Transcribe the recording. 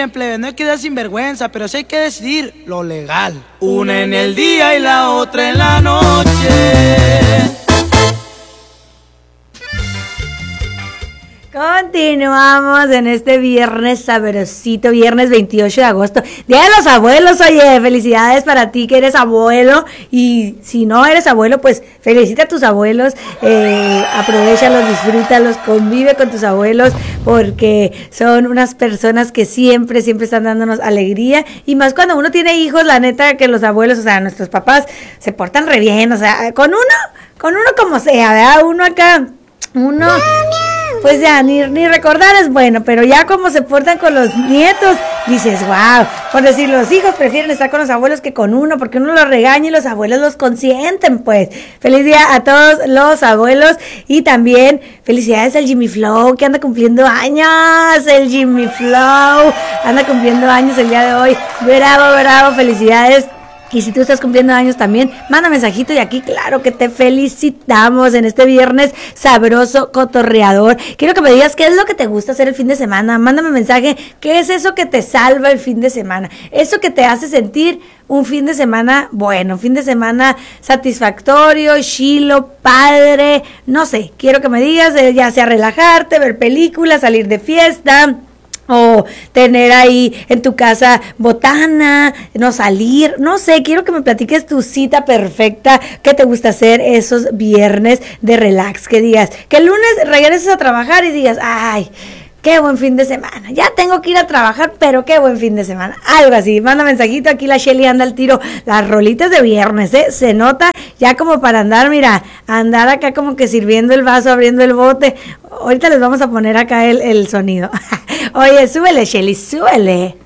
miren, plebe, no hay que dar sinvergüenza, pero sí hay que decidir lo legal. Una en el día y la otra en la noche. Continuamos en este viernes sabrosito, viernes 28 de agosto, Día de los Abuelos. Oye, felicidades para ti que eres abuelo, y si no eres abuelo, pues felicita a tus abuelos, aprovéchalos, disfrútalos, convive con tus abuelos, porque son unas personas que siempre están dándonos alegría, y más cuando uno tiene hijos, la neta que los abuelos, o sea, nuestros papás se portan re bien, o sea, con uno como sea, ¿verdad? Uno pues ya, ni recordar es bueno, pero ya como se portan con los nietos, dices, wow, por decir, los hijos prefieren estar con los abuelos que con uno, porque uno los regaña y los abuelos los consienten, pues. Feliz día a todos los abuelos, y también felicidades al Jimmy Flow, que anda cumpliendo años. El Jimmy Flow anda cumpliendo años el día de hoy. Bravo, felicidades. Y si tú estás cumpliendo años también, manda mensajito, y aquí claro que te felicitamos en este viernes sabroso, cotorreador. Quiero que me digas qué es lo que te gusta hacer el fin de semana. Mándame mensaje, ¿qué es eso que te salva el fin de semana? Eso que te hace sentir un fin de semana bueno, un fin de semana satisfactorio, chilo, padre, no sé. Quiero que me digas, ya sea relajarte, ver películas, salir de fiesta, o tener ahí en tu casa botana, no salir, no sé, quiero que me platiques tu cita perfecta, qué te gusta hacer esos viernes de relax, que digas, que el lunes regreses a trabajar y digas, ay, qué buen fin de semana, ya tengo que ir a trabajar, pero qué buen fin de semana, algo así. Manda mensajito, aquí la Shelly anda al tiro, las rolitas de viernes, se nota ya como para andar, mira, andar acá como que sirviendo el vaso, abriendo el bote. Ahorita les vamos a poner acá el sonido. Oye, súbele, Shelly, súbele.